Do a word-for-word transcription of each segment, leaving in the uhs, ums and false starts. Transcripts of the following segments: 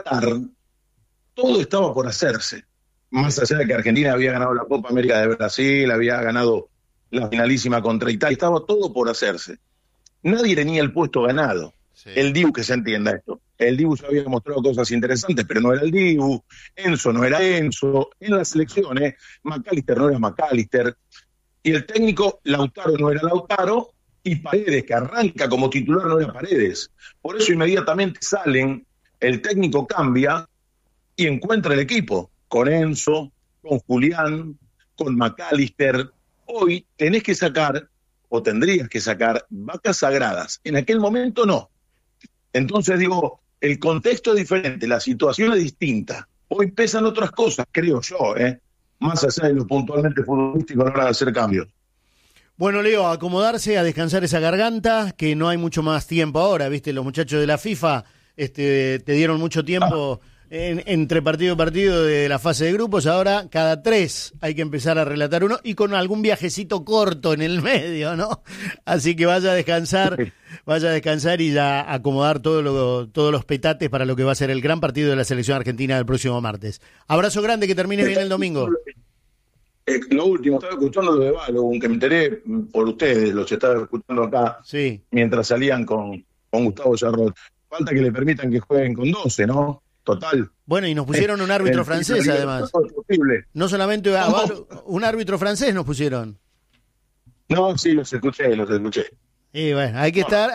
Qatar, todo estaba por hacerse. Más allá de que Argentina había ganado la Copa América de Brasil, había ganado la finalísima contra Italia, estaba todo por hacerse. Nadie tenía el puesto ganado. Sí. El Dibu, que se entienda esto. El Dibu ya había mostrado cosas interesantes, pero no era el Dibu. Enzo no era Enzo. En las selecciones, McAllister no era McAllister. Y el técnico, Lautaro no era Lautaro. Y Paredes, que arranca como titular, no era Paredes. Por eso inmediatamente salen, el técnico cambia y encuentra el equipo. Con Enzo, con Julián, con McAllister. Hoy tenés que sacar, o tendrías que sacar, vacas sagradas. En aquel momento no. Entonces digo, el contexto es diferente, la situación es distinta. Hoy pesan otras cosas, creo yo, ¿eh? Más allá de lo puntualmente futbolístico a la hora de hacer cambios. Bueno, Leo, a acomodarse, a descansar esa garganta, que no hay mucho más tiempo ahora, ¿viste? Los muchachos de la FIFA este, te dieron mucho tiempo... Ah. En, entre partido y partido de la fase de grupos, ahora cada tres hay que empezar a relatar uno y con algún viajecito corto en el medio, ¿no? Así que vaya a descansar, vaya a descansar y ya acomodar todo lo, todos los petates para lo que va a ser el gran partido de la selección argentina el próximo martes. Abrazo grande, que termine bien el domingo. Eh, lo último, estaba escuchando lo de Balogun, aunque me enteré por ustedes, los estaba escuchando acá, sí, mientras salían con, con Gustavo Charrot. Falta que le permitan que jueguen con doce, ¿no? Total. Bueno, y nos pusieron un árbitro eh, francés, eh, además. No solamente a Bar, un árbitro francés nos pusieron. No, sí, los escuché, los escuché. Y bueno, hay que estar...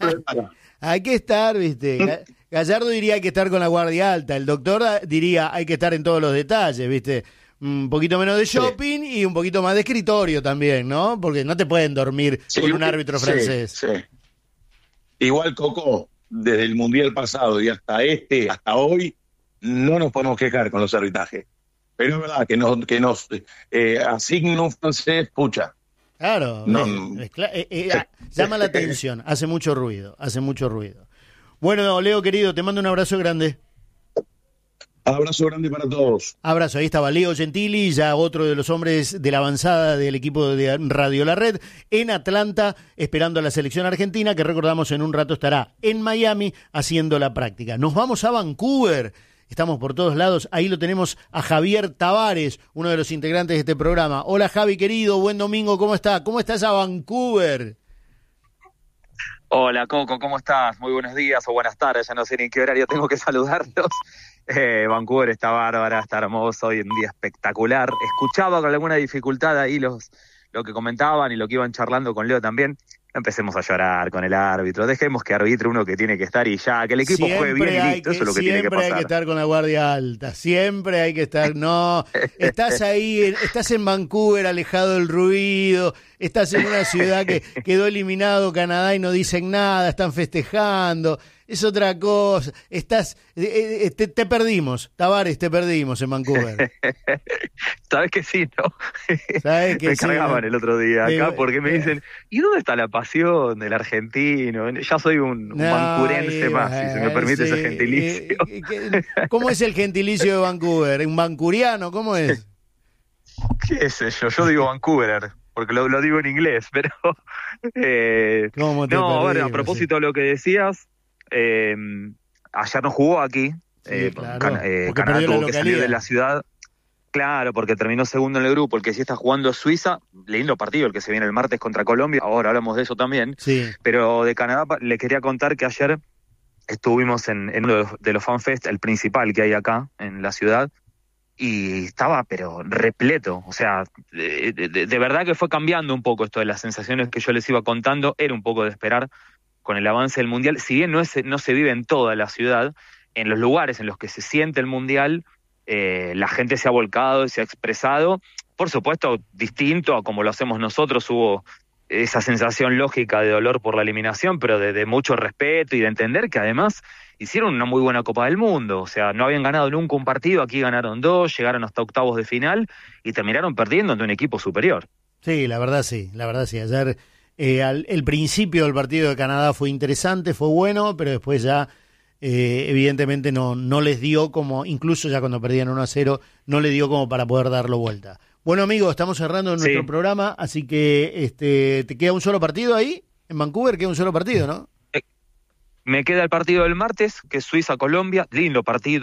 hay que estar, viste. Gallardo diría hay que estar con la guardia alta. El doctor diría hay que estar en todos los detalles, viste. Un poquito menos de shopping sí. Y un poquito más de escritorio también, ¿no? Porque no te pueden dormir sí, con un árbitro sí, francés. Sí. Igual, Coco, desde el Mundial pasado y hasta este, hasta hoy, no nos podemos quejar con los arbitrajes. Pero es verdad que nos, que nos eh, asigna un francés, pucha. Claro, no, es, es, eh, eh, sí. Llama la atención, hace mucho ruido, hace mucho ruido. Bueno, Leo, querido, te mando un abrazo grande. Abrazo grande para todos. Abrazo, ahí estaba Leo Gentili, ya otro de los hombres de la avanzada del equipo de Radio La Red, en Atlanta, esperando a la selección argentina, que recordamos en un rato estará en Miami haciendo la práctica. Nos vamos a Vancouver, estamos por todos lados, ahí lo tenemos a Javier Tavares, uno de los integrantes de este programa. Hola Javi, querido, buen domingo, ¿cómo está? ¿Cómo estás a Vancouver? Hola Coco, ¿cómo estás? Muy buenos días o buenas tardes, ya no sé ni en qué horario tengo que saludarlos. Eh, Vancouver está bárbara, está hermoso, hoy un día espectacular. Escuchaba con alguna dificultad ahí los lo que comentaban y lo que iban charlando con Leo también. No empecemos a llorar con el árbitro, dejemos que arbitre uno que tiene que estar y ya, que el equipo siempre juegue bien y listo, que, eso es lo que tiene que pasar. Siempre hay que estar con la guardia alta, siempre hay que estar, no, estás ahí, estás en Vancouver alejado del ruido, estás en una ciudad que quedó eliminado Canadá y no dicen nada, están festejando. Es otra cosa, estás, eh, te, te perdimos, Tavares, te perdimos en Vancouver. Sabes que sí, ¿no? ¿Sabes que me sí, cargaban ¿no? El otro día acá eh, porque me eh, dicen, ¿y dónde está la pasión del argentino? Ya soy un, un no, vancurense más, eh, si se me permite sí, ese gentilicio. Eh, ¿Cómo es el gentilicio de Vancouver? ¿Un vancuriano? ¿Cómo es? ¿Qué sé yo? Yo digo Vancouver, porque lo, lo digo en inglés, pero... Eh, ¿Cómo te no, perdimos, bueno, a propósito sí. de lo que decías, Eh, ayer no jugó aquí, sí, eh, claro, Can- eh, Canadá tuvo que salir de la ciudad, claro, porque terminó segundo en el grupo. El que sí está jugando es Suiza, lindo partido el que se viene el martes contra Colombia, ahora hablamos de eso también, sí. Pero de Canadá le quería contar que ayer estuvimos en, en uno de los, de los FanFest, el principal que hay acá en la ciudad, y estaba pero repleto, o sea, de, de, de verdad que fue cambiando un poco esto de las sensaciones que yo les iba contando, era un poco de esperar con el avance del Mundial, si bien no, es, no se vive en toda la ciudad, en los lugares en los que se siente el Mundial, eh, la gente se ha volcado y se ha expresado, por supuesto, distinto a como lo hacemos nosotros, hubo esa sensación lógica de dolor por la eliminación, pero de, de mucho respeto y de entender que además hicieron una muy buena Copa del Mundo, o sea, no habían ganado nunca un partido, aquí ganaron dos, llegaron hasta octavos de final y terminaron perdiendo ante un equipo superior. Sí, la verdad sí, la verdad sí, ayer... Eh, al, el principio del partido de Canadá fue interesante, fue bueno, pero después ya eh, evidentemente no, no les dio como, incluso ya cuando perdían uno a cero, no le dio como para poder darlo vuelta. Bueno, amigos, estamos cerrando nuestro sí. programa, así que este, ¿te queda un solo partido ahí? En Vancouver queda un solo partido, ¿no? Eh, me queda el partido del martes, que es Suiza-Colombia, lindo partido.